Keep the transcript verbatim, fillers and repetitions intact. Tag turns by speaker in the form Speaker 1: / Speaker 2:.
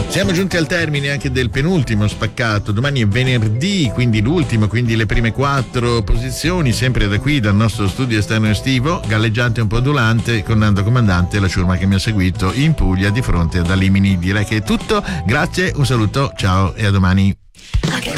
Speaker 1: Siamo giunti al termine anche del penultimo spaccato. Domani è venerdì, quindi l'ultimo, quindi le prime quattro posizioni, sempre da qui, dal nostro studio esterno estivo, galleggiante un po' adulante, con Nando Comandante e la ciurma che mi ha seguito in Puglia di fronte ad Alimini. Direi che è tutto, grazie, un saluto, ciao e a domani.